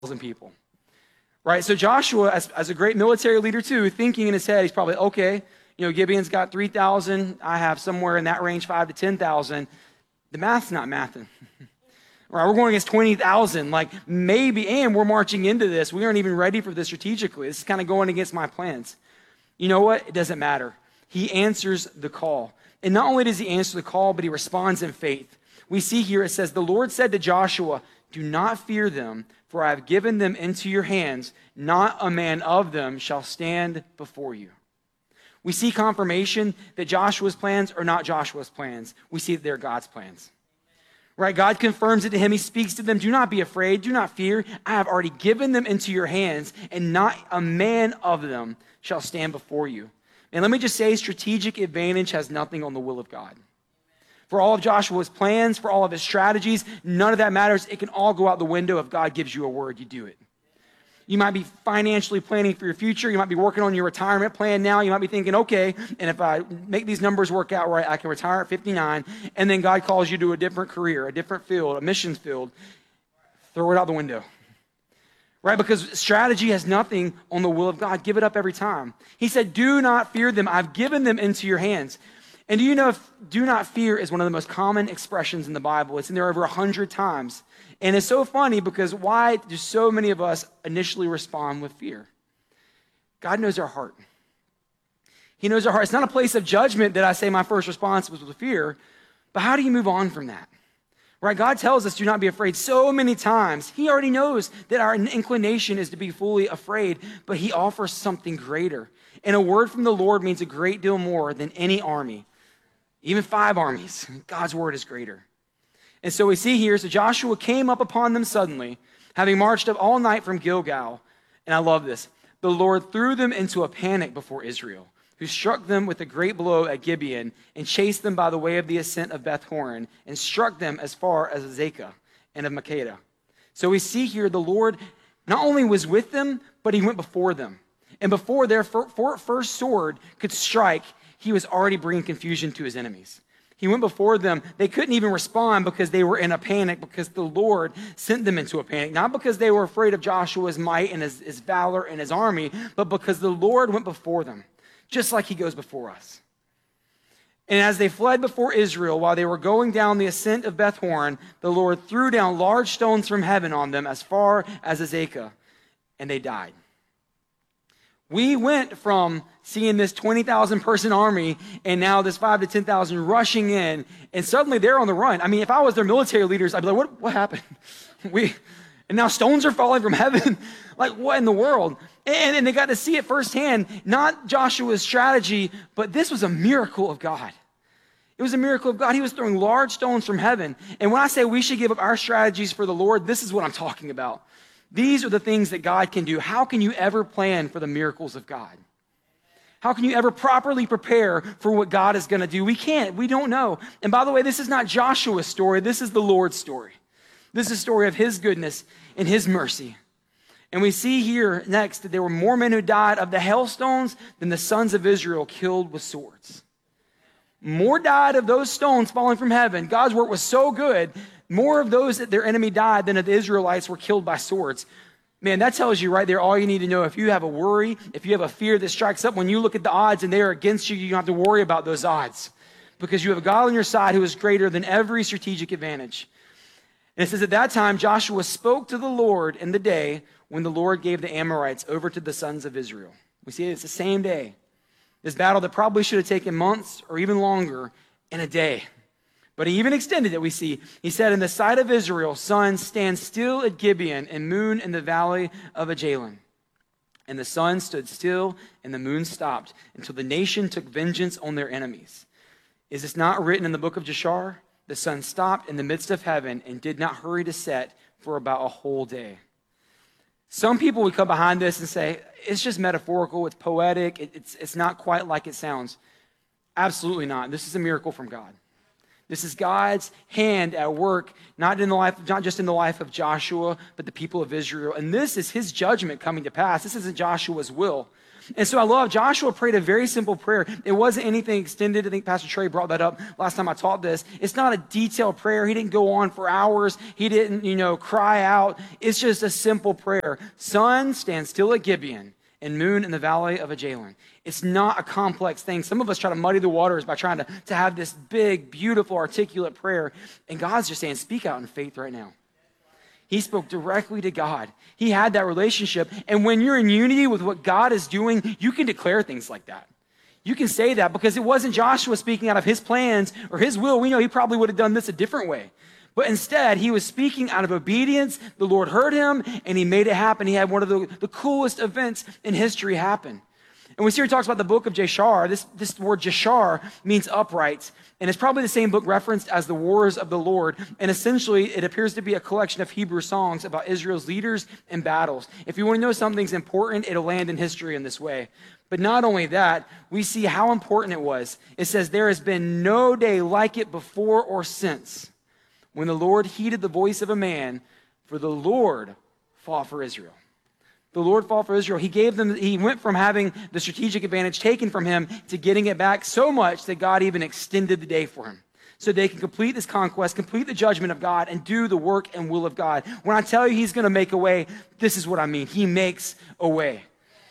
people, right? So Joshua, as a great military leader too, thinking in his head, he's probably, okay, Gibeon's got 3,000. I have somewhere in that range, 5 to 10,000. The math's not mathing. Right, we're going against 20,000, maybe, and we're marching into this. We aren't even ready for this strategically. This is kind of going against my plans. You know what? It doesn't matter. He answers the call. And not only does he answer the call, but he responds in faith. We see here, it says, the Lord said to Joshua, do not fear them, for I have given them into your hands. Not a man of them shall stand before you. We see confirmation that Joshua's plans are not Joshua's plans. We see that they're God's plans. Right? God confirms it to him. He speaks to them. Do not be afraid. Do not fear. I have already given them into your hands, and not a man of them shall stand before you. And let me just say, strategic advantage has nothing on the will of God. For all of Joshua's plans, for all of his strategies, none of that matters. It can all go out the window if God gives you a word, you do it. You might be financially planning for your future. You might be working on your retirement plan now. You might be thinking, okay, and if I make these numbers work out right, I can retire at 59, and then God calls you to a different career, a different field, a missions field. Throw it out the window. Right? Because strategy has nothing on the will of God. Give it up every time. He said, do not fear them. I've given them into your hands. And do you know do not fear is one of the most common expressions in the Bible. It's in there over 100 times. And it's so funny because why do so many of us initially respond with fear? God knows our heart. He knows our heart. It's not a place of judgment that I say my first response was with fear, but how do you move on from that? Right? God tells us do not be afraid so many times. He already knows that our inclination is to be fully afraid, but he offers something greater. And a word from the Lord means a great deal more than any army, even 5 armies. God's word is greater. And so we see here, so Joshua came up upon them suddenly, having marched up all night from Gilgal. And I love this. The Lord threw them into a panic before Israel, who struck them with a great blow at Gibeon and chased them by the way of the ascent of Beth Horon and struck them as far as Azekah and of Makkedah. So we see here the Lord not only was with them, but he went before them. And before their first sword could strike, he was already bringing confusion to his enemies. He went before them. They couldn't even respond because they were in a panic because the Lord sent them into a panic. Not because they were afraid of Joshua's might and his valor and his army, but because the Lord went before them, just like he goes before us. And as they fled before Israel, while they were going down the ascent of Beth Horon, the Lord threw down large stones from heaven on them as far as Azekah, and they died. We went from seeing this 20,000 person army and now this 5 to 10,000 rushing in, and suddenly they're on the run. I mean, if I was their military leaders, I'd be like, what happened? And now stones are falling from heaven. Like, what in the world? And they got to see it firsthand, not Joshua's strategy, but this was a miracle of God. It was a miracle of God. He was throwing large stones from heaven. And when I say we should give up our strategies for the Lord, this is what I'm talking about. These are the things that God can do. How can you ever plan for the miracles of God? How can you ever properly prepare for what God is going to do? We can't. We don't know. And by the way, this is not Joshua's story. This is the Lord's story. This is a story of his goodness and his mercy. And we see here next that there were more men who died of the hailstones than the sons of Israel killed with swords. More died of those stones falling from heaven. God's work was so good. More of those that their enemy died than of the Israelites were killed by swords. Man, that tells you right there all you need to know. If you have a worry, if you have a fear that strikes up, when you look at the odds and they are against you, you don't have to worry about those odds because you have a God on your side who is greater than every strategic advantage. And it says, at that time, Joshua spoke to the Lord in the day when the Lord gave the Amorites over to the sons of Israel. We see it's the same day. This battle that probably should have taken months or even longer in a day. But he even extended it, we see. He said, in the sight of Israel, sun, stand still at Gibeon, and moon in the valley of Ajalon. And the sun stood still, and the moon stopped, until the nation took vengeance on their enemies. Is this not written in the book of Jashar? The sun stopped in the midst of heaven, and did not hurry to set for about a whole day. Some people would come behind this and say, it's just metaphorical, it's poetic, it's not quite like it sounds. Absolutely not. This is a miracle from God. This is God's hand at work, not just in the life of Joshua, but the people of Israel. And this is his judgment coming to pass. This isn't Joshua's will. And so I love Joshua prayed a very simple prayer. It wasn't anything extended. I think Pastor Trey brought that up last time I taught this. It's not a detailed prayer. He didn't go on for hours. He didn't, cry out. It's just a simple prayer. Sun, stand still at Gibeon, and moon in the valley of Ajalon. It's not a complex thing. Some of us try to muddy the waters by trying to have this big, beautiful, articulate prayer. And God's just saying, speak out in faith right now. He spoke directly to God. He had that relationship. And when you're in unity with what God is doing, you can declare things like that. You can say that because it wasn't Joshua speaking out of his plans or his will. We know he probably would have done this a different way. But instead, he was speaking out of obedience. The Lord heard him, and he made it happen. He had one of the coolest events in history happen. And we see he talks about the book of Jashar. This word Jashar means upright. And it's probably the same book referenced as the Wars of the Lord. And essentially, it appears to be a collection of Hebrew songs about Israel's leaders and battles. If you want to know something's important, it'll land in history in this way. But not only that, we see how important it was. It says, there has been no day like it before or since, when the Lord heeded the voice of a man, for the Lord fought for Israel. The Lord fought for Israel. He went from having the strategic advantage taken from him to getting it back so much that God even extended the day for him, so they can complete this conquest, complete the judgment of God, and do the work and will of God. When I tell you he's going to make a way, this is what I mean. He makes a way.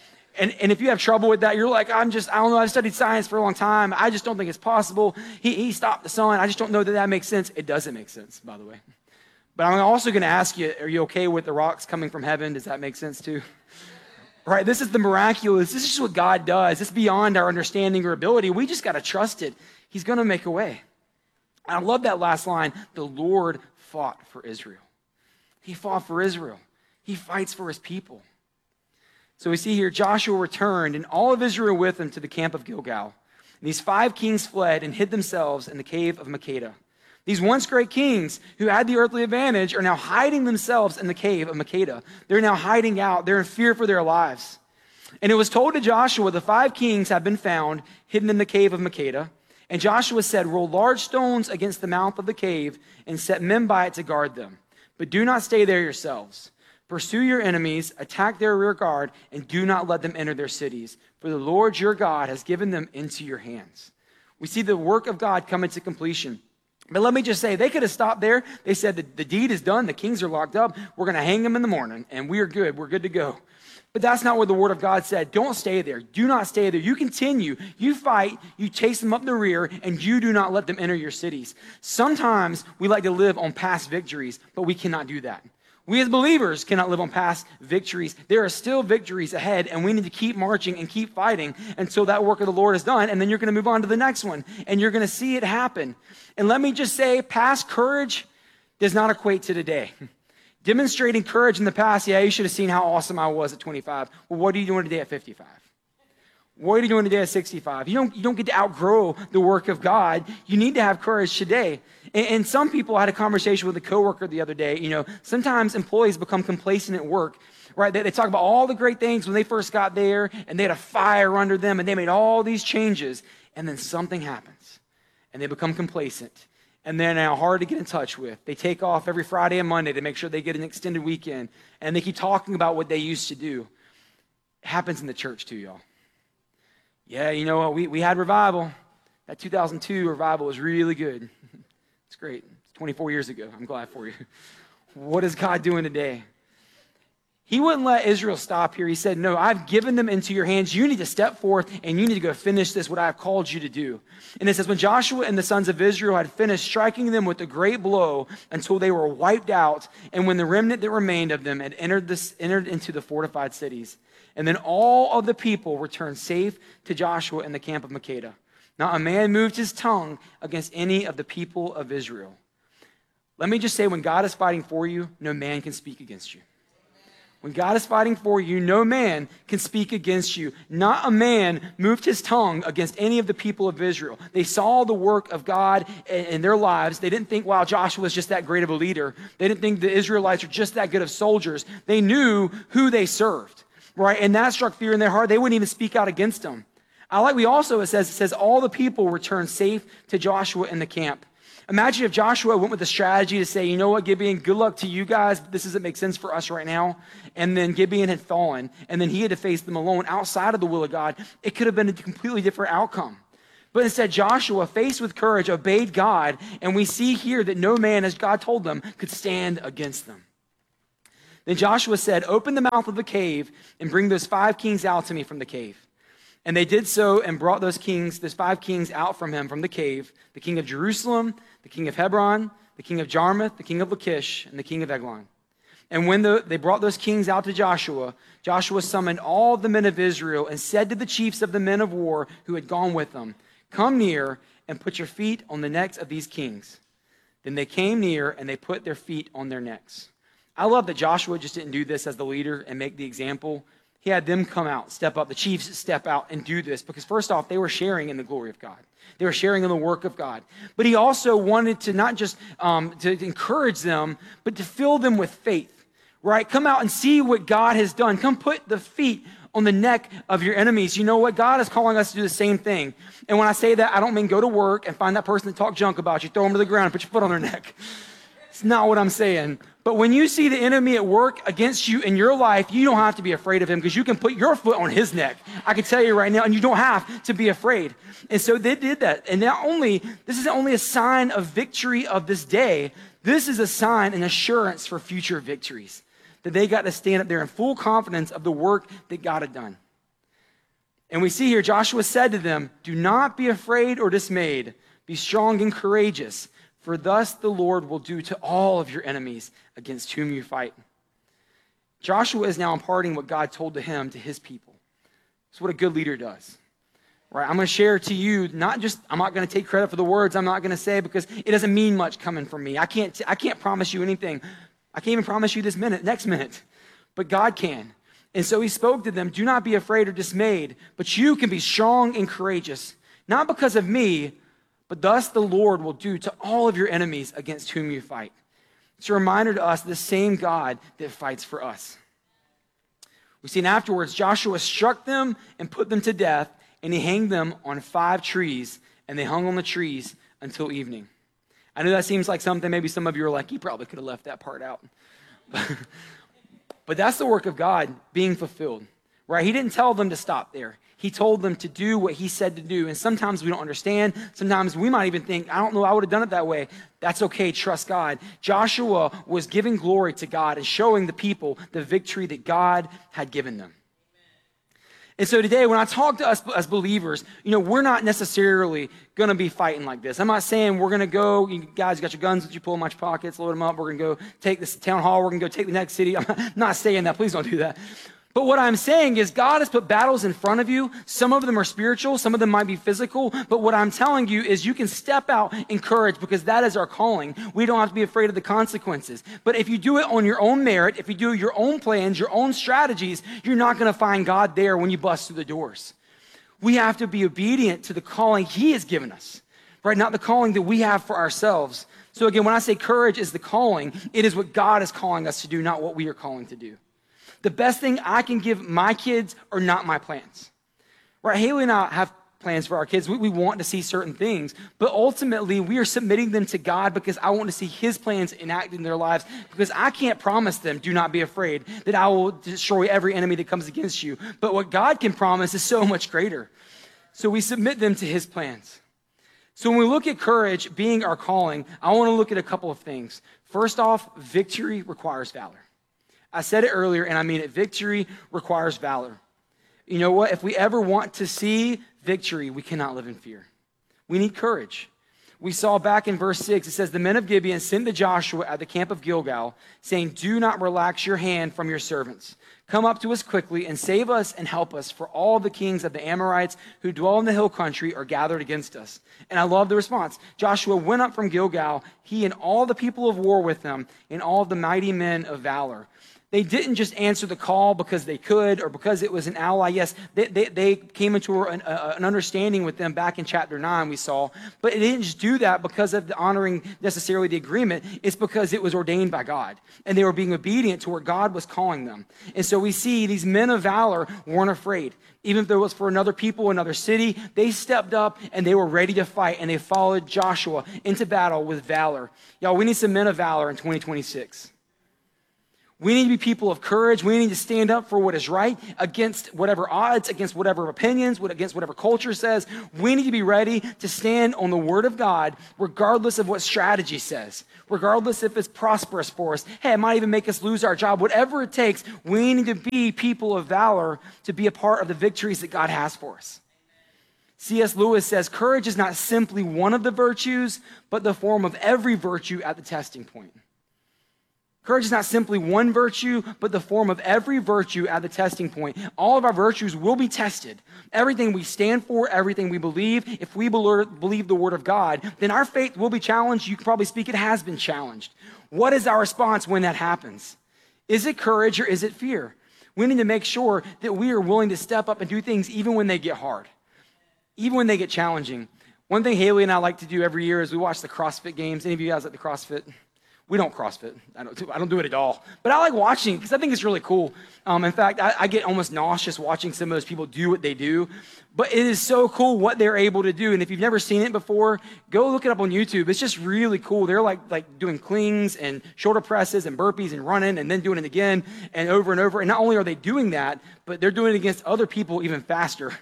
And if you have trouble with that, you're like, I don't know, I've studied science for a long time. I just don't think it's possible. He stopped the sun. I just don't know that makes sense. It doesn't make sense, by the way. But I'm also going to ask you, are you okay with the rocks coming from heaven? Does that make sense too? Right? This is the miraculous. This is just what God does. It's beyond our understanding or ability. We just got to trust it. He's going to make a way. And I love that last line. The Lord fought for Israel. He fought for Israel. He fights for his people. So we see here Joshua returned and all of Israel with him to the camp of Gilgal. And these 5 kings fled and hid themselves in the cave of Makkedah. These once great kings who had the earthly advantage are now hiding themselves in the cave of Makkedah. They're now hiding out. They're in fear for their lives. And it was told to Joshua, the 5 kings have been found hidden in the cave of Makkedah. And Joshua said, roll large stones against the mouth of the cave and set men by it to guard them. But do not stay there yourselves. Pursue your enemies, attack their rear guard, and do not let them enter their cities. For the Lord your God has given them into your hands. We see the work of God come into completion. But let me just say, they could have stopped there. They said the deed is done. The kings are locked up. We're going to hang them in the morning, and we are good. We're good to go. But that's not what the word of God said. Don't stay there. Do not stay there. You continue. You fight. You chase them up the rear, and you do not let them enter your cities. Sometimes we like to live on past victories, but we cannot do that. We as believers cannot live on past victories. There are still victories ahead, and we need to keep marching and keep fighting until that work of the Lord is done, and then you're going to move on to the next one, and you're going to see it happen. And let me just say, past courage does not equate to today. Demonstrating courage in the past, yeah, you should have seen how awesome I was at 25. Well, what are you doing today at 55? What are you doing today at 65? You don't get to outgrow the work of God. You need to have courage today. And some people, I had a conversation with a coworker the other day. Sometimes employees become complacent at work, right? They talk about all the great things when they first got there, and they had a fire under them, and they made all these changes, and then something happens, and they become complacent, and they're now hard to get in touch with. They take off every Friday and Monday to make sure they get an extended weekend, and they keep talking about what they used to do. It happens in the church too, y'all. Yeah, you know what? We had revival. That 2002 revival was really good. It's great. It's 24 years ago. I'm glad for you. What is God doing today? He wouldn't let Israel stop here. He said, no, I've given them into your hands. You need to step forth and you need to go finish this, what I have called you to do. And it says, when Joshua and the sons of Israel had finished striking them with a great blow until they were wiped out, and when the remnant that remained of them had entered into the fortified cities, and then all of the people returned safe to Joshua in the camp of Makkedah. Not a man moved his tongue against any of the people of Israel. Let me just say, when God is fighting for you, no man can speak against you. When God is fighting for you, no man can speak against you. Not a man moved his tongue against any of the people of Israel. They saw the work of God in their lives. They didn't think, wow, Joshua was just that great of a leader. They didn't think the Israelites were just that good of soldiers. They knew who they served, right? And that struck fear in their heart. They wouldn't even speak out against them. It says all the people returned safe to Joshua in the camp. Imagine if Joshua went with a strategy to say, you know what, Gibeon, good luck to you guys. This doesn't make sense for us right now. And then Gibeon had fallen, and then he had to face them alone outside of the will of God. It could have been a completely different outcome. But instead, Joshua, faced with courage, obeyed God, and we see here that no man, as God told them, could stand against them. Then Joshua said, open the mouth of the cave and bring those 5 kings out to me from the cave. And they did so and brought those 5 kings out from him from the cave, the king of Jerusalem, the king of Hebron, the king of Jarmuth, the king of Lachish, and the king of Eglon. And when they brought those kings out to Joshua, Joshua summoned all the men of Israel and said to the chiefs of the men of war who had gone with them, come near and put your feet on the necks of these kings. Then they came near and they put their feet on their necks. I love that Joshua just didn't do this as the leader and make the example. He had them come out, step up, the chiefs step out and do this because first off, they were sharing in the glory of God. They were sharing in the work of God. But he also wanted to not just to encourage them, but to fill them with faith, right? Come out and see what God has done. Come put the feet on the neck of your enemies. You know what? God is calling us to do the same thing. And when I say that, I don't mean go to work and find that person that talked junk about you, throw them to the ground and put your foot on their neck. It's not what I'm saying. But when you see the enemy at work against you in your life, you don't have to be afraid of him because you can put your foot on his neck. I can tell you right now, and you don't have to be afraid. And so they did that. And this isn't only a sign of victory of this day, this is a sign and assurance for future victories. That they got to stand up there in full confidence of the work that God had done. And we see here, Joshua said to them, do not be afraid or dismayed. Be strong and courageous. For thus the Lord will do to all of your enemies against whom you fight. Joshua is now imparting what God told to him, to his people. It's what a good leader does. Right? I'm going to share to you, I'm not going to take credit for the words I'm not going to say because it doesn't mean much coming from me. I can't promise you anything. I can't even promise you next minute. But God can. And so he spoke to them, do not be afraid or dismayed, but you can be strong and courageous, not because of me, but thus the Lord will do to all of your enemies against whom you fight. It's a reminder to us the same God that fights for us. We see afterwards, Joshua struck them and put them to death, and he hanged them on 5 trees, and they hung on the trees until evening. I know that seems like something maybe some of you are like, he probably could have left that part out. But that's the work of God being fulfilled, right? He didn't tell them to stop there. He told them to do what he said to do. And sometimes we don't understand. Sometimes we might even think, I don't know, I would have done it that way. That's okay, trust God. Joshua was giving glory to God and showing the people the victory that God had given them. And so today, when I talk to us as believers, we're not necessarily going to be fighting like this. I'm not saying we're going to go, you guys got your guns that you pull in my pockets, load them up. We're going to go take this town hall. We're going to go take the next city. I'm not saying that. Please don't do that. But what I'm saying is God has put battles in front of you. Some of them are spiritual. Some of them might be physical. But what I'm telling you is you can step out in courage because that is our calling. We don't have to be afraid of the consequences. But if you do it on your own merit, if you do your own plans, your own strategies, you're not going to find God there when you bust through the doors. We have to be obedient to the calling he has given us, right? Not the calling that we have for ourselves. So again, when I say courage is the calling, it is what God is calling us to do, not what we are calling to do. The best thing I can give my kids are not my plans, right? Haley and I have plans for our kids. We want to see certain things, but ultimately we are submitting them to God because I want to see his plans enacted in their lives because I can't promise them, do not be afraid, that I will destroy every enemy that comes against you. But what God can promise is so much greater. So we submit them to his plans. So when we look at courage being our calling, I want to look at a couple of things. First off, victory requires valor. I said it earlier, and I mean it. Victory requires valor. You know what? If we ever want to see victory, we cannot live in fear. We need courage. We saw back in verse 6, it says, the men of Gibeon sent to Joshua at the camp of Gilgal, saying, do not relax your hand from your servants. Come up to us quickly and save us and help us, for all the kings of the Amorites who dwell in the hill country are gathered against us. And I love the response. Joshua went up from Gilgal, he and all the people of war with him, and all the mighty men of valor. They didn't just answer the call because they could or because it was an ally. Yes, they came into an understanding with them back in chapter 9 we saw, but it didn't just do that because of the honoring necessarily the agreement. It's because it was ordained by God, and they were being obedient to where God was calling them. And so we see these men of valor weren't afraid. Even if it was for another people, another city, they stepped up and they were ready to fight, and they followed Joshua into battle with valor. Y'all, we need some men of valor in 2026. We need to be people of courage. We need to stand up for what is right against whatever odds, against whatever opinions, against whatever culture says. We need to be ready to stand on the word of God, regardless of what strategy says, regardless if it's prosperous for us. Hey, it might even make us lose our job. Whatever it takes, we need to be people of valor to be a part of the victories that God has for us. C.S. Lewis says, courage is not simply one of the virtues, but the form of every virtue at the testing point. Courage is not simply one virtue, but the form of every virtue at the testing point. All of our virtues will be tested. Everything we stand for, everything we believe, if we believe the word of God, then our faith will be challenged. You can probably speak, it has been challenged. What is our response when that happens? Is it courage or is it fear? We need to make sure that we are willing to step up and do things even when they get hard, even when they get challenging. One thing Haley and I like to do every year is we watch the CrossFit games. Any of you guys like the CrossFit? We don't CrossFit. I don't do it at all. But I like watching because I think it's really cool. In fact, I get almost nauseous watching some of those people do what they do. But it is so cool what they're able to do. And if you've never seen it before, go look it up on YouTube. It's just really cool. They're like doing clings and shoulder presses and burpees and running and then doing it again and over and over. And not only are they doing that, but they're doing it against other people even faster.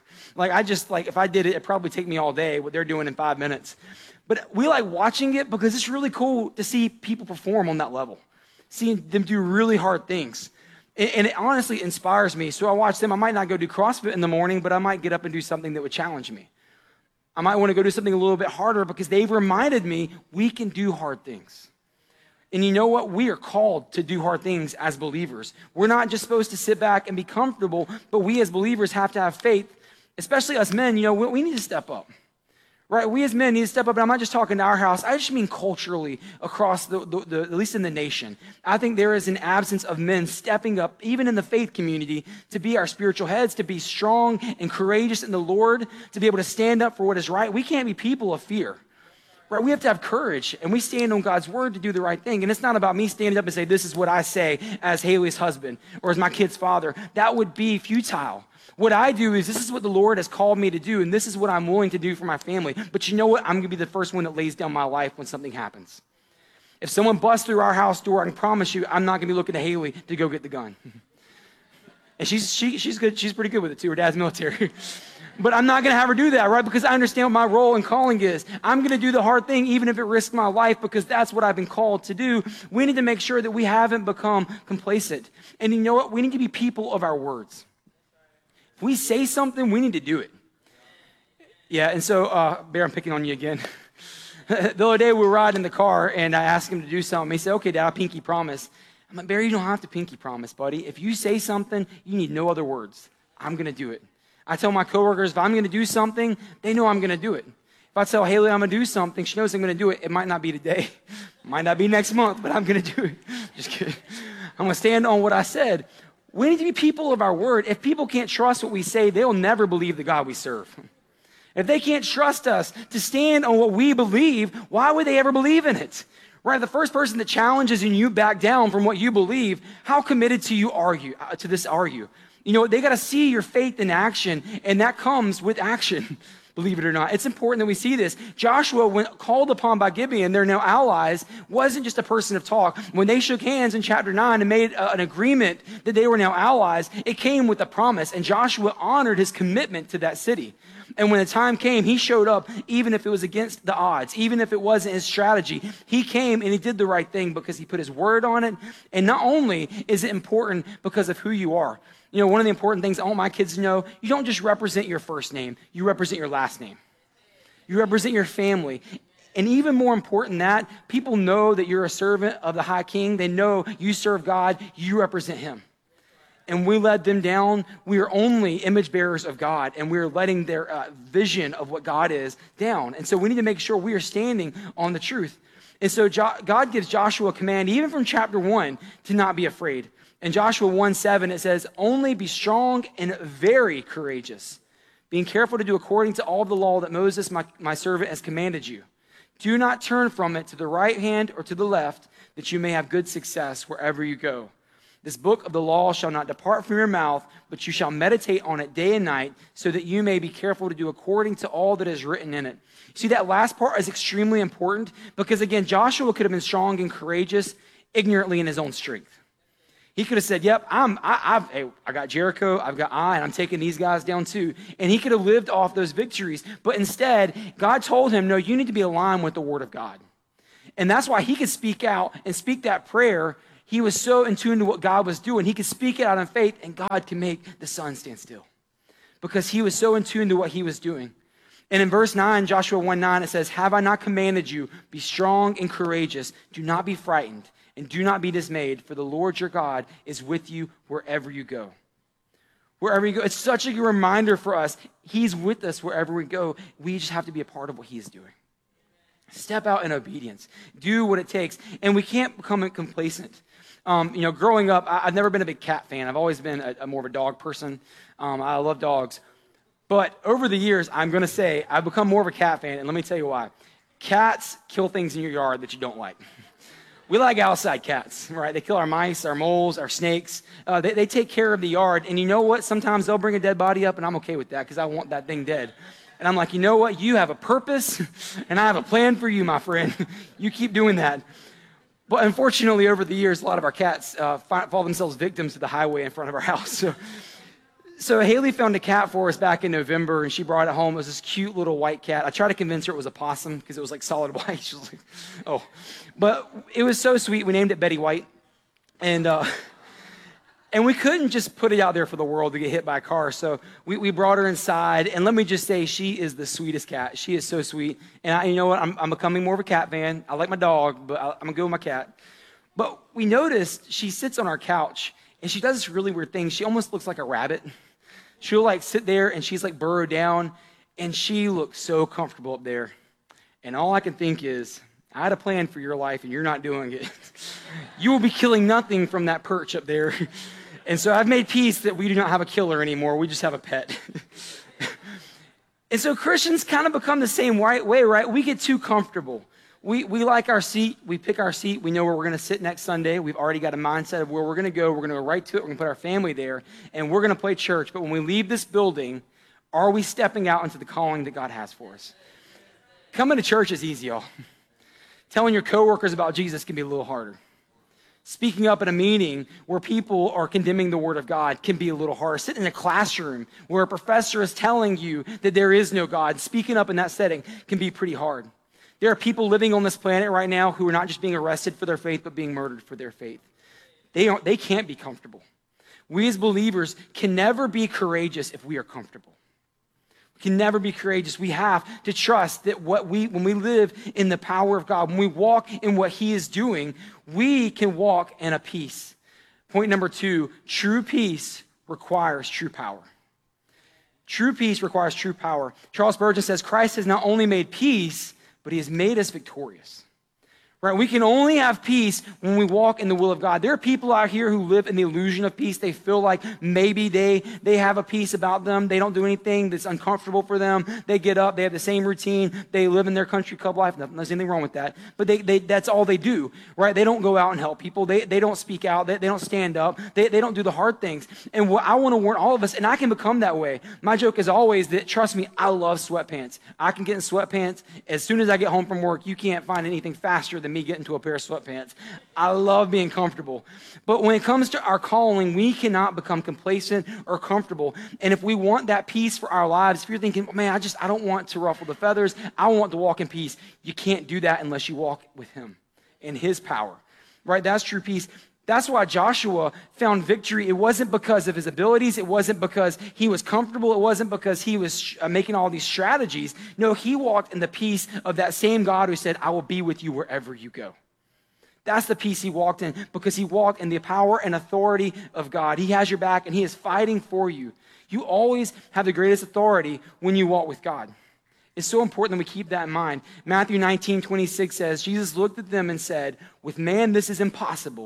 If I did it, it'd probably take me all day what they're doing in 5 minutes. But we like watching it because it's really cool to see people perform on that level, seeing them do really hard things. And it honestly inspires me. So I watch them. I might not go do CrossFit in the morning, but I might get up and do something that would challenge me. I might want to go do something a little bit harder because they've reminded me we can do hard things. And you know what? We are called to do hard things as believers. We're not just supposed to sit back and be comfortable, but we as believers have to have faith, especially us men. We need to step up. Right, we as men need to step up, and I'm not just talking to our house. I just mean culturally across at least in the nation. I think there is an absence of men stepping up, even in the faith community, to be our spiritual heads, to be strong and courageous in the Lord, to be able to stand up for what is right. We can't be people of fear. Right, we have to have courage, and we stand on God's word to do the right thing. And it's not about me standing up and say, this is what I say as Haley's husband or as my kid's father. That would be futile. What I do is this is what the Lord has called me to do, and this is what I'm willing to do for my family. But you know what? I'm going to be the first one that lays down my life when something happens. If someone busts through our house door, I can promise you I'm not going to be looking to Haley to go get the gun. And she's good. She's pretty good with it too. Her dad's military. But I'm not going to have her do that, right? Because I understand what my role and calling is. I'm going to do the hard thing even if it risks my life because that's what I've been called to do. We need to make sure that we haven't become complacent. And you know what? We need to be people of our words. If we say something, we need to do it. Yeah, and so, Bear, I'm picking on you again. The other day we were riding in the car, and I asked him to do something. He said, okay, Dad, I'll pinky promise. I'm like, Bear, you don't have to pinky promise, buddy. If you say something, you need no other words. I'm going to do it. I tell my coworkers, if I'm going to do something, they know I'm going to do it. If I tell Haley I'm going to do something, she knows I'm going to do it. It might not be today. It might not be next month, but I'm going to do it. Just kidding. I'm going to stand on what I said. We need to be people of our word. If people can't trust what we say, they'll never believe the God we serve. If they can't trust us to stand on what we believe, why would they ever believe in it? Right? The first person that challenges and you back down from what you believe, how committed to you are you? You know, they got to see your faith in action, and that comes with action. Believe it or not. It's important that we see this. Joshua, when called upon by Gibeon, they're now allies, wasn't just a person of talk. When they shook hands in chapter 9 and made an agreement that they were now allies, it came with a promise, and Joshua honored his commitment to that city. And when the time came, he showed up even if it was against the odds, even if it wasn't his strategy. He came and he did the right thing because he put his word on it. And not only is it important because of who you are. You know, one of the important things I want my kids to know, you don't just represent your first name, you represent your last name. You represent your family. And even more important than that, people know that you're a servant of the high king. They know you serve God, you represent him. And we let them down. We are only image bearers of God, and we're letting their vision of what God is down. And so we need to make sure we are standing on the truth. And so God gives Joshua a command, even from chapter 1, to not be afraid. In Joshua 1:7, it says, only be strong and very courageous, being careful to do according to all the law that Moses, my servant, has commanded you. Do not turn from it to the right hand or to the left, that you may have good success wherever you go. This book of the law shall not depart from your mouth, but you shall meditate on it day and night, so that you may be careful to do according to all that is written in it. See, that last part is extremely important because, again, Joshua could have been strong and courageous ignorantly in his own strength. He could have said, yep, I got Jericho, I've got Ai, and I'm taking these guys down too. And he could have lived off those victories. But instead, God told him, no, you need to be aligned with the word of God. And that's why he could speak out and speak that prayer. He was so in tune to what God was doing. He could speak it out in faith, and God can make the sun stand still because he was so in tune to what he was doing. And in verse 9, Joshua 1:9, it says, have I not commanded you, be strong and courageous, do not be frightened, and do not be dismayed, for the Lord your God is with you wherever you go. Wherever you go. It's such a good reminder for us. He's with us wherever we go. We just have to be a part of what he's doing. Step out in obedience. Do what it takes. And we can't become complacent. Growing up, I've never been a big cat fan. I've always been a more of a dog person. I love dogs. But over the years, I'm going to say I've become more of a cat fan, and let me tell you why. Cats kill things in your yard that you don't like. We like outside cats, right? They kill our mice, our moles, our snakes. They take care of the yard, and you know what? Sometimes they'll bring a dead body up, and I'm okay with that because I want that thing dead. And I'm like, you know what? You have a purpose, and I have a plan for you, my friend. You keep doing that. But unfortunately, over the years, a lot of our cats fall themselves victims to the highway in front of our house. So Haley found a cat for us back in November, and she brought it home. It was this cute little white cat. I tried to convince her it was a possum because it was like solid white. She was like, oh. But it was so sweet. We named it Betty White. And we couldn't just put it out there for the world to get hit by a car. So we brought her inside. And let me just say, she is the sweetest cat. She is so sweet. And you know what? I'm becoming more of a cat fan. I like my dog, but I'm going to go with my cat. But we noticed she sits on our couch, and she does this really weird thing. She almost looks like a rabbit. She'll like sit there and she's like burrowed down, and she looks so comfortable up there. And all I can think is, I had a plan for your life and you're not doing it. You will be killing nothing from that perch up there. And so I've made peace that we do not have a killer anymore. We just have a pet. And so Christians kind of become the same way, right? We get too comfortable. We like our seat. We pick our seat. We know where we're going to sit next Sunday. We've already got a mindset of where we're going to go. We're going to go right to it. We're going to put our family there, and we're going to play church. But when we leave this building, are we stepping out into the calling that God has for us? Coming to church is easy, y'all. Telling your coworkers about Jesus can be a little harder. Speaking up at a meeting where people are condemning the word of God can be a little harder. Sitting in a classroom where a professor is telling you that there is no God, speaking up in that setting can be pretty hard. There are people living on this planet right now who are not just being arrested for their faith, but being murdered for their faith. They can't be comfortable. We as believers can never be courageous if we are comfortable. We can never be courageous. We have to trust that when we live in the power of God, when we walk in what he is doing, we can walk in a peace. Point number 2, true peace requires true power. True peace requires true power. Charles Spurgeon says, Christ has not only made peace, but he has made us victorious. Right? We can only have peace when we walk in the will of God. There are people out here who live in the illusion of peace. They feel like maybe they have a peace about them. They don't do anything that's uncomfortable for them. They get up. They have the same routine. They live in their country club life. There's anything wrong with that. But that's all they do. Right? They don't go out and help people. They don't speak out. They don't stand up. They don't do the hard things. And what I want to warn all of us, and I can become that way. My joke is always that, trust me, I love sweatpants. I can get in sweatpants. As soon as I get home from work, you can't find anything faster than me getting to a pair of sweatpants. I love being comfortable. But when it comes to our calling, we cannot become complacent or comfortable. And if we want that peace for our lives, if you're thinking, man, I don't want to ruffle the feathers, I want to walk in peace, you can't do that unless you walk with him in his power. Right? That's true peace. That's why Joshua found victory. It wasn't because of his abilities. It wasn't because he was comfortable. It wasn't because he was making all these strategies. No, he walked in the peace of that same God who said, I will be with you wherever you go. That's the peace he walked in, because he walked in the power and authority of God. He has your back and he is fighting for you. You always have the greatest authority when you walk with God. It's so important that we keep that in mind. Matthew 19:26 says, Jesus looked at them and said, with man this is impossible,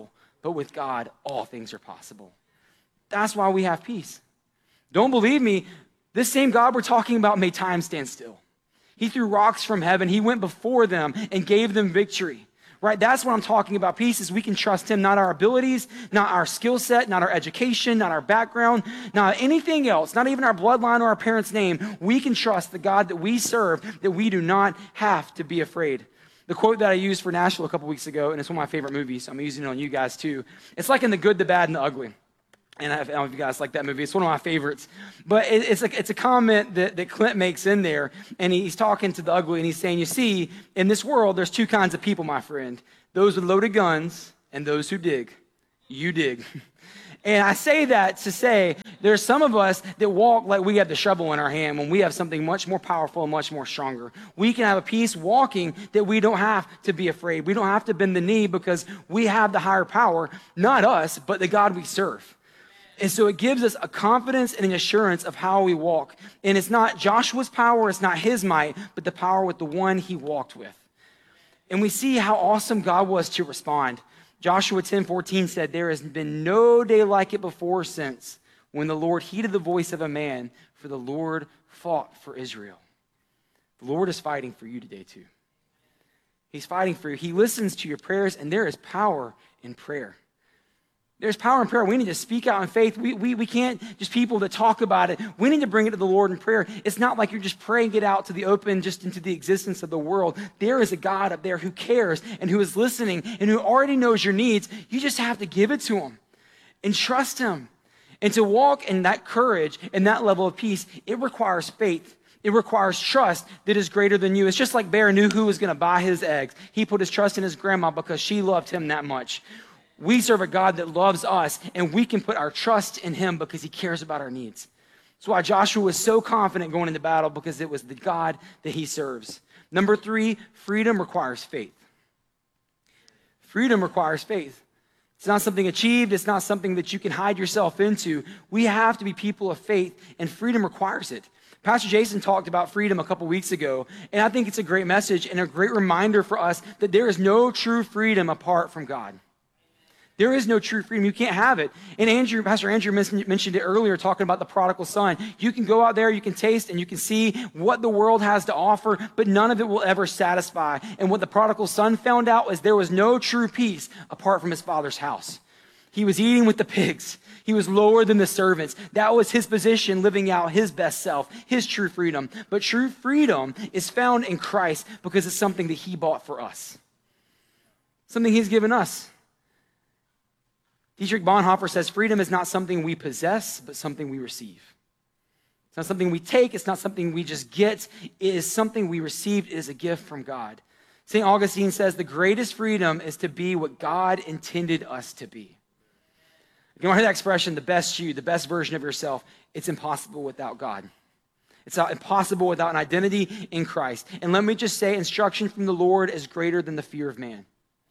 but with God, all things are possible. That's why we have peace. Don't believe me, this same God we're talking about made time stand still. He threw rocks from heaven. He went before them and gave them victory. Right? That's what I'm talking about. Peace is we can trust him, not our abilities, not our skill set, not our education, not our background, not anything else, not even our bloodline or our parents' name. We can trust the God that we serve, that we do not have to be afraid. The quote that I used for Nashville a couple weeks ago, and it's one of my favorite movies, so I'm using it on you guys too. It's like in The Good, the Bad, and the Ugly. And I don't know if you guys like that movie. It's one of my favorites. But it's a comment that Clint makes in there. And he's talking to the ugly and he's saying, you see, in this world, there's two kinds of people, my friend. Those with loaded guns and those who dig. You dig. And I say that to say there's some of us that walk like we have the shovel in our hand when we have something much more powerful and much more stronger. We can have a peace walking that we don't have to be afraid. We don't have to bend the knee because we have the higher power, not us, but the God we serve. And so it gives us a confidence and an assurance of how we walk. And it's not Joshua's power, it's not his might, but the power with the one he walked with. And we see how awesome God was to respond. Joshua 10:14 said, there has been no day like it before or since when the Lord heeded the voice of a man, for the Lord fought for Israel. The Lord is fighting for you today too. He's fighting for you. He listens to your prayers, and there is power in prayer. There's power in prayer. We need to speak out in faith. We can't just people that talk about it. We need to bring it to the Lord in prayer. It's not like you're just praying it out to the open, just into the existence of the world. There is a God up there who cares and who is listening and who already knows your needs. You just have to give it to him and trust him. And to walk in that courage and that level of peace, it requires faith. It requires trust that is greater than you. It's just like Bear knew who was going to buy his eggs. He put his trust in his grandma because she loved him that much. We serve a God that loves us, and we can put our trust in him because he cares about our needs. That's why Joshua was so confident going into battle, because it was the God that he serves. Number 3, freedom requires faith. Freedom requires faith. It's not something achieved. It's not something that you can hide yourself into. We have to be people of faith, and freedom requires it. Pastor Jason talked about freedom a couple weeks ago, and I think it's a great message and a great reminder for us that there is no true freedom apart from God. There is no true freedom. You can't have it. And Pastor Andrew mentioned it earlier, talking about the prodigal son. You can go out there, you can taste, and you can see what the world has to offer, but none of it will ever satisfy. And what the prodigal son found out was there was no true peace apart from his father's house. He was eating with the pigs. He was lower than the servants. That was his position, living out his best self, his true freedom. But true freedom is found in Christ because it's something that he bought for us. Something he's given us. Dietrich Bonhoeffer says freedom is not something we possess, but something we receive. It's not something we take. It's not something we just get. It is something we receive. It is a gift from God. St. Augustine says the greatest freedom is to be what God intended us to be. You want to hear that expression, the best you, the best version of yourself? It's impossible without God. It's not impossible without an identity in Christ. And let me just say, instruction from the Lord is greater than the fear of man.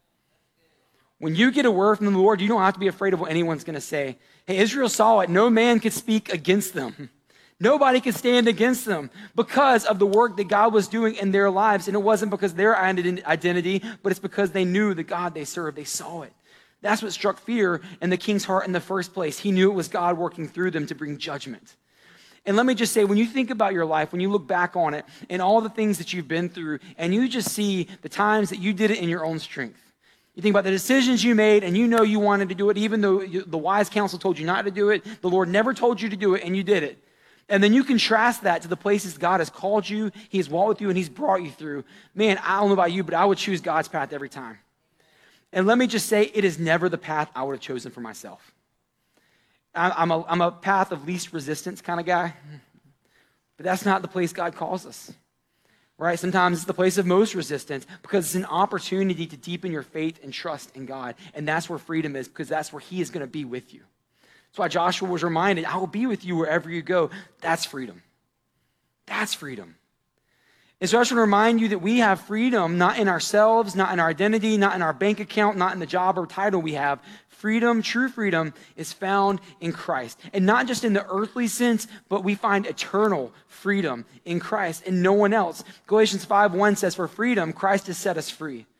When you get a word from the Lord, you don't have to be afraid of what anyone's going to say. Hey, Israel saw it. No man could speak against them. Nobody could stand against them because of the work that God was doing in their lives. And it wasn't because of their identity, but it's because they knew the God they served. They saw it. That's what struck fear in the king's heart in the first place. He knew it was God working through them to bring judgment. And let me just say, when you think about your life, when you look back on it and all the things that you've been through, and you just see the times that you did it in your own strength. You think about the decisions you made, and you know you wanted to do it, even though the wise counsel told you not to do it. The Lord never told you to do it, and you did it. And then you contrast that to the places God has called you, he has walked with you, and he's brought you through. Man, I don't know about you, but I would choose God's path every time. And let me just say, it is never the path I would have chosen for myself. I'm a path of least resistance kind of guy, but that's not the place God calls us. Right? Sometimes it's the place of most resistance because it's an opportunity to deepen your faith and trust in God. And that's where freedom is, because that's where he is going to be with you. That's why Joshua was reminded, I will be with you wherever you go. That's freedom. That's freedom. And so I just want to remind you that we have freedom not in ourselves, not in our identity, not in our bank account, not in the job or title we have. Freedom, true freedom, is found in Christ. And not just in the earthly sense, but we find eternal freedom in Christ and no one else. Galatians 5:1 says, for freedom, Christ has set us free.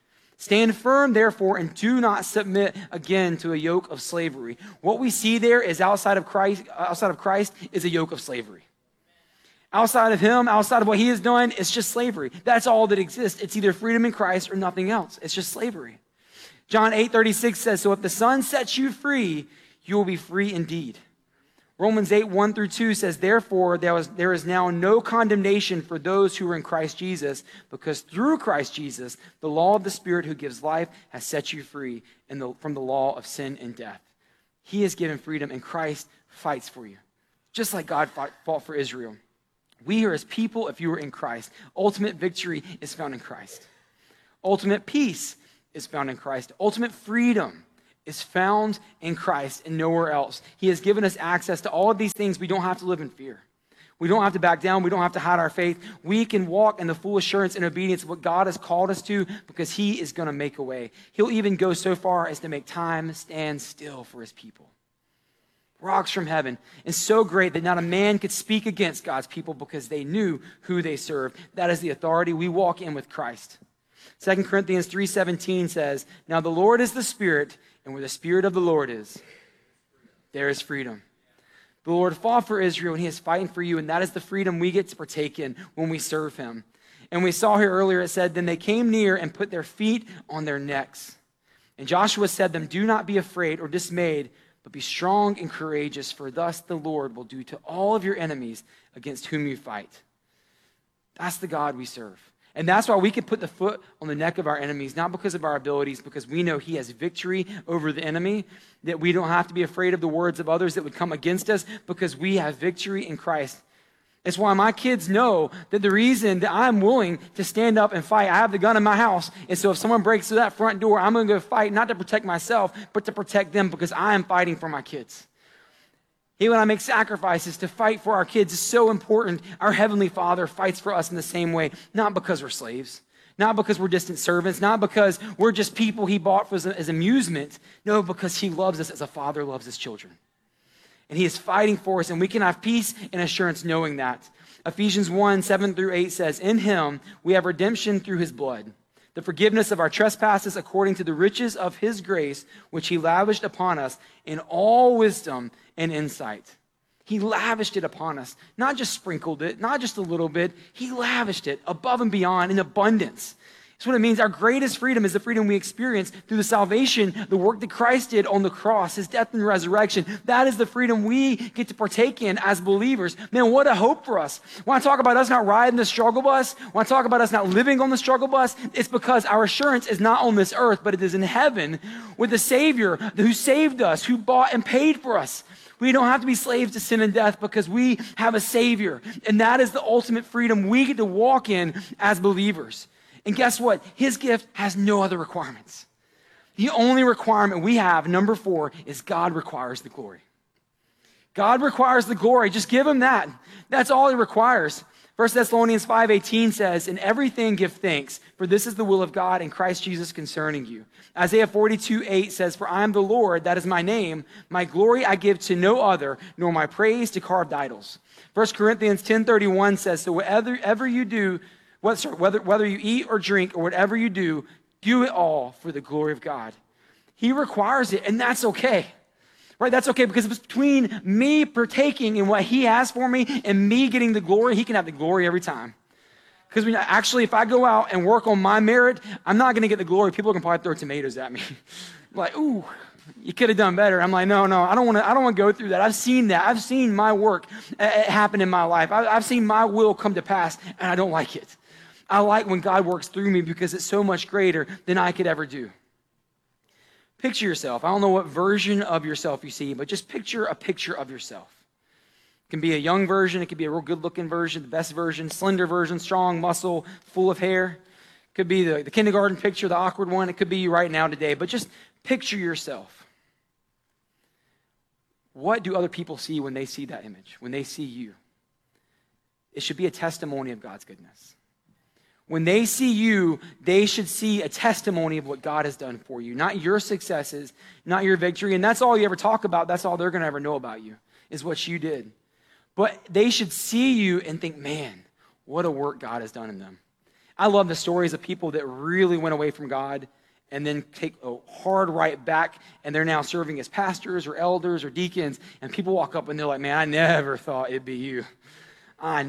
Stand firm, therefore, and do not submit again to a yoke of slavery. What we see there is outside of Christ is a yoke of slavery. Outside of him, outside of what he has done, it's just slavery. That's all that exists. It's either freedom in Christ or nothing else. It's just slavery. John 8:36 says, so if the Son sets you free, you will be free indeed. Romans 8:1-2 says, therefore, there is now no condemnation for those who are in Christ Jesus, because through Christ Jesus, the law of the Spirit who gives life has set you free from the law of sin and death. He has given freedom, and Christ fights for you, just like God fought for Israel. We are his people if you are in Christ. Ultimate victory is found in Christ. Ultimate peace is found in Christ. Ultimate freedom is found in Christ and nowhere else. He has given us access to all of these things. We don't have to live in fear. We don't have to back down. We don't have to hide our faith. We can walk in the full assurance and obedience of what God has called us to because he is going to make a way. He'll even go so far as to make time stand still for his people. Rocks from heaven. And so great that not a man could speak against God's people because they knew who they served. That is the authority we walk in with Christ. 2 Corinthians 3:17 says, now the Lord is the Spirit, and where the Spirit of the Lord is, there is freedom. The Lord fought for Israel, and he is fighting for you, and that is the freedom we get to partake in when we serve him. And we saw here earlier, it said, then they came near and put their feet on their necks. And Joshua said to them, do not be afraid or dismayed, but be strong and courageous, for thus the Lord will do to all of your enemies against whom you fight. That's the God we serve. And that's why we can put the foot on the neck of our enemies, not because of our abilities, because we know he has victory over the enemy, that we don't have to be afraid of the words of others that would come against us because we have victory in Christ. It's why my kids know that the reason that I'm willing to stand up and fight, I have the gun in my house, and so if someone breaks through that front door, I'm going to go fight, not to protect myself, but to protect them because I am fighting for my kids. When I make sacrifices to fight for our kids is so important. Our Heavenly Father fights for us in the same way, not because we're slaves, not because we're distant servants, not because we're just people he bought for as amusement. No, because he loves us as a father loves his children. And he is fighting for us, and we can have peace and assurance knowing that. Ephesians 1:7-8 says, in him we have redemption through his blood, the forgiveness of our trespasses according to the riches of his grace, which he lavished upon us in all wisdom and insight. He lavished it upon us, not just sprinkled it, not just a little bit. He lavished it above and beyond in abundance. That's what it means. Our greatest freedom is the freedom we experience through the salvation, the work that Christ did on the cross, his death and resurrection. That is the freedom we get to partake in as believers. Man, what a hope for us. When I talk about us not riding the struggle bus, when I talk about us not living on the struggle bus, it's because our assurance is not on this earth, but it is in heaven with the Savior who saved us, who bought and paid for us. We don't have to be slaves to sin and death because we have a Savior. And that is the ultimate freedom we get to walk in as believers. And guess what? His gift has no other requirements. The only requirement we have, number 4, is God requires the glory. God requires the glory. Just give him that. That's all he requires. 1 Thessalonians 5:18 says, in everything give thanks, for this is the will of God in Christ Jesus concerning you. Isaiah 42:8 says, for I am the Lord, that is my name. My glory I give to no other, nor my praise to carved idols. 1 Corinthians 10:31 says, so whatever you do, whether you eat or drink or whatever you do it all for the glory of God. He requires it, and that's okay. Right? That's okay because it's between me partaking in what he has for me and me getting the glory. He can have the glory every time. Because actually, if I go out and work on my merit, I'm not going to get the glory. People can probably throw tomatoes at me. Like, ooh, you could have done better. I'm like, no, I don't want to go through that. I've seen that. I've seen my work happen in my life. I've seen my will come to pass, and I don't like it. I like when God works through me because it's so much greater than I could ever do. Picture yourself. I don't know what version of yourself you see, but just picture a picture of yourself. It can be a young version. It could be a real good-looking version, the best version, slender version, strong, muscle, full of hair. It could be the kindergarten picture, the awkward one. It could be you right now today, but just picture yourself. What do other people see when they see that image, when they see you? It should be a testimony of God's goodness. When they see you, they should see a testimony of what God has done for you, not your successes, not your victory. And that's all you ever talk about. That's all they're going to ever know about you is what you did. But they should see you and think, man, what a work God has done in them. I love the stories of people that really went away from God and then take a hard right back, and they're now serving as pastors or elders or deacons, and people walk up and they're like, man, I never thought it'd be you. Back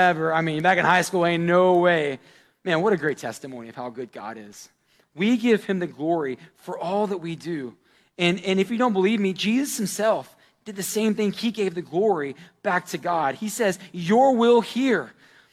in high school, ain't no way. Man, what a great testimony of how good God is. We give him the glory for all that we do. And if you don't believe me, Jesus himself did the same thing. He gave the glory back to God. He says, your will here.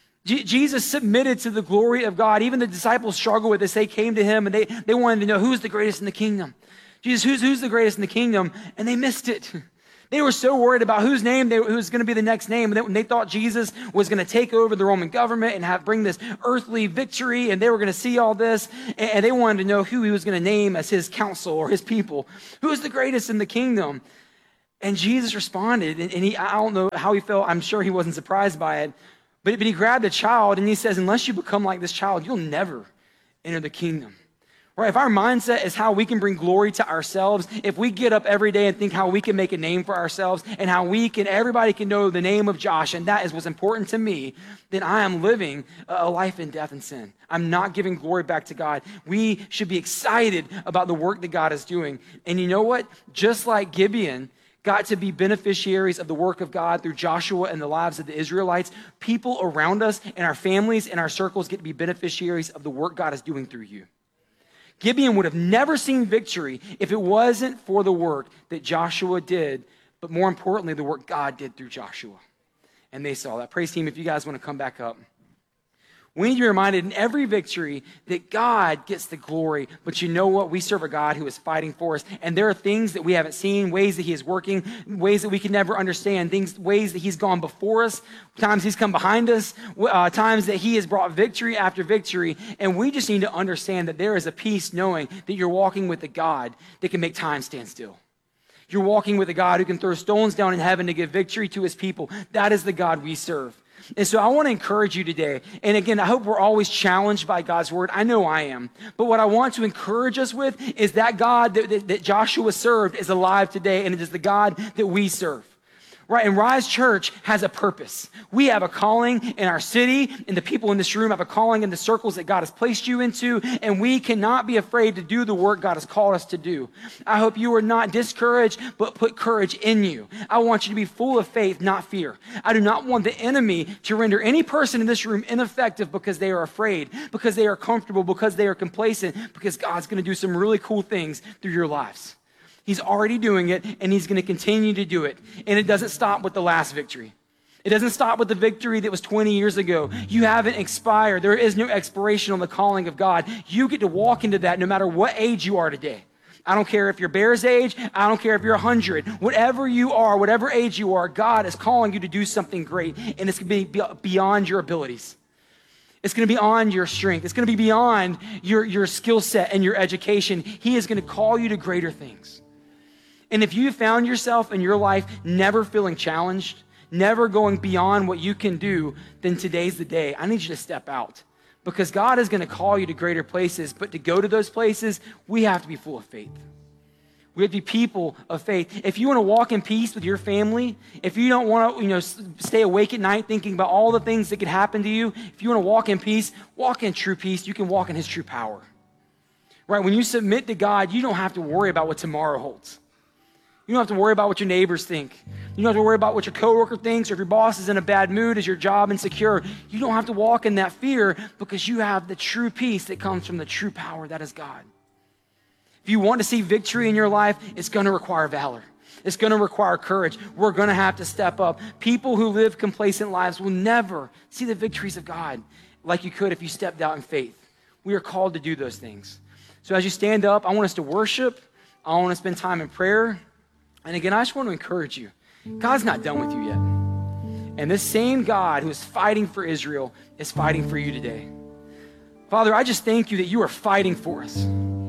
Jesus submitted to the glory of God. Even the disciples struggled with this. They came to him and they wanted to know who's the greatest in the kingdom. Jesus, who's the greatest in the kingdom? And they missed it. They were so worried about whose name who's going to be the next name. And they thought Jesus was going to take over the Roman government and bring this earthly victory. And they were going to see all this. And they wanted to know who he was going to name as his council or his people. Who is the greatest in the kingdom? And Jesus responded. And I don't know how he felt. I'm sure he wasn't surprised by it. But he grabbed a child and he says, unless you become like this child, you'll never enter the kingdom. Right? If our mindset is how we can bring glory to ourselves, if we get up every day and think how we can make a name for ourselves and how everybody can know the name of Josh, and that is what's important to me, then I am living a life in death and sin. I'm not giving glory back to God. We should be excited about the work that God is doing. And you know what? Just like Gibeon got to be beneficiaries of the work of God through Joshua and the lives of the Israelites, people around us and our families and our circles get to be beneficiaries of the work God is doing through you. Gibeon would have never seen victory if it wasn't for the work that Joshua did, but more importantly, the work God did through Joshua. And they saw that. Praise team, if you guys want to come back up. We need to be reminded in every victory that God gets the glory. But you know what? We serve a God who is fighting for us. And there are things that we haven't seen, ways that he is working, ways that we can never understand, ways that he's gone before us, times he's come behind us, times that he has brought victory after victory. And we just need to understand that there is a peace knowing that you're walking with a God that can make time stand still. You're walking with a God who can throw stones down in heaven to give victory to his people. That is the God we serve. And so I want to encourage you today. And again, I hope we're always challenged by God's word. I know I am. But what I want to encourage us with is that God that Joshua served is alive today, and it is the God that we serve. Right? And Rise Church has a purpose. We have a calling in our city, and the people in this room have a calling in the circles that God has placed you into, and we cannot be afraid to do the work God has called us to do. I hope you are not discouraged, but put courage in you. I want you to be full of faith, not fear. I do not want the enemy to render any person in this room ineffective because they are afraid, because they are comfortable, because they are complacent, because God's going to do some really cool things through your lives. He's already doing it, and he's going to continue to do it. And it doesn't stop with the last victory. It doesn't stop with the victory that was 20 years ago. You haven't expired. There is no expiration on the calling of God. You get to walk into that no matter what age you are today. I don't care if you're Bear's age. I don't care if you're 100. Whatever you are, whatever age you are, God is calling you to do something great, and it's going to be beyond your abilities. It's going to be beyond your strength. It's going to be beyond your skill set and your education. He is going to call you to greater things. And if you found yourself in your life never feeling challenged, never going beyond what you can do, then today's the day. I need you to step out because God is going to call you to greater places. But to go to those places, we have to be full of faith. We have to be people of faith. If you want to walk in peace with your family, if you don't want to, stay awake at night thinking about all the things that could happen to you, if you want to walk in peace, walk in true peace. You can walk in his true power. Right? When you submit to God, you don't have to worry about what tomorrow holds. You don't have to worry about what your neighbors think. You don't have to worry about what your coworker thinks, or if your boss is in a bad mood, is your job insecure. You don't have to walk in that fear because you have the true peace that comes from the true power that is God. If you want to see victory in your life, it's going to require valor. It's going to require courage. We're going to have to step up. People who live complacent lives will never see the victories of God like you could if you stepped out in faith. We are called to do those things. So as you stand up, I want us to worship. I want to spend time in prayer. And again, I just want to encourage you. God's not done with you yet. And this same God who is fighting for Israel is fighting for you today. Father, I just thank you that you are fighting for us.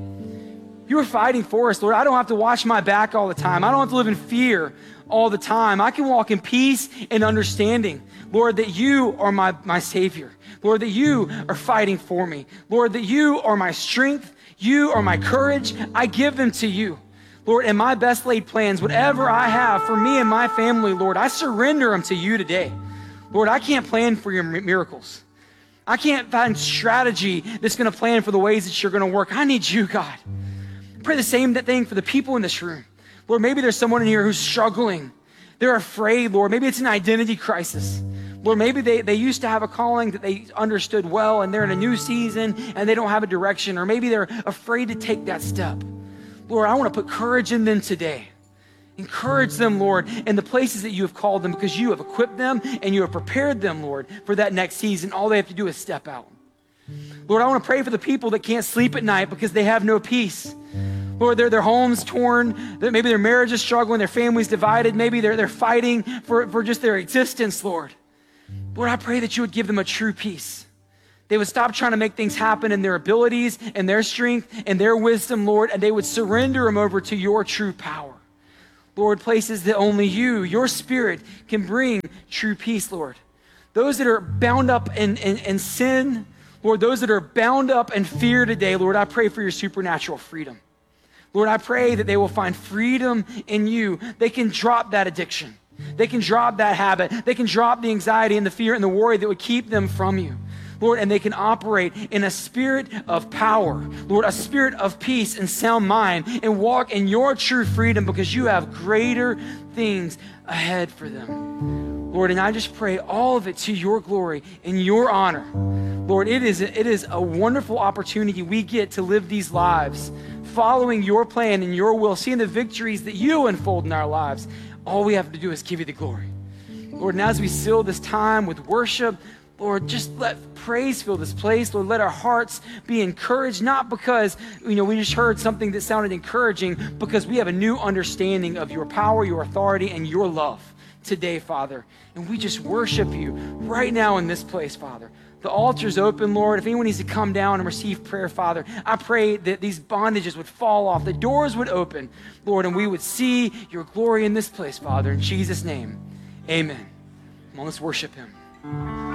You are fighting for us, Lord. I don't have to watch my back all the time. I don't have to live in fear all the time. I can walk in peace and understanding, Lord, that you are my Savior. Lord, that you are fighting for me. Lord, that you are my strength. You are my courage. I give them to you. Lord, and my best laid plans, whatever I have for me and my family, Lord, I surrender them to you today. Lord, I can't plan for your miracles. I can't find strategy that's going to plan for the ways that you're going to work. I need you, God. Pray the same thing for the people in this room. Lord, maybe there's someone in here who's struggling. They're afraid, Lord. Maybe it's an identity crisis. Lord, maybe they used to have a calling that they understood well, and they're in a new season and they don't have a direction, or maybe they're afraid to take that step. Lord, I want to put courage in them today. Encourage them, Lord, in the places that you have called them, because you have equipped them and you have prepared them, Lord, for that next season. All they have to do is step out. Lord, I want to pray for the people that can't sleep at night because they have no peace. Lord, their homes torn, maybe their marriage is struggling, their family's divided, maybe they're fighting for just their existence, Lord. Lord, I pray that you would give them a true peace. They would stop trying to make things happen in their abilities and their strength and their wisdom, Lord, and they would surrender them over to your true power. Lord, places that only you, your Spirit, can bring true peace, Lord. Those that are bound up in sin, Lord, those that are bound up in fear today, Lord, I pray for your supernatural freedom. Lord, I pray that they will find freedom in you. They can drop that addiction. They can drop that habit. They can drop the anxiety and the fear and the worry that would keep them from you. Lord, and they can operate in a spirit of power, Lord, a spirit of peace and sound mind, and walk in your true freedom because you have greater things ahead for them. Lord, and I just pray all of it to your glory and your honor. Lord, it is a wonderful opportunity we get to live these lives, following your plan and your will, seeing the victories that you unfold in our lives. All we have to do is give you the glory. Lord, and as we seal this time with worship, Lord, just let praise fill this place. Lord, let our hearts be encouraged, not because, we just heard something that sounded encouraging, because we have a new understanding of your power, your authority, and your love today, Father. And we just worship you right now in this place, Father. The altar's open, Lord. If anyone needs to come down and receive prayer, Father, I pray that these bondages would fall off, the doors would open, Lord, and we would see your glory in this place, Father. In Jesus' name, amen. Come on, let's worship him.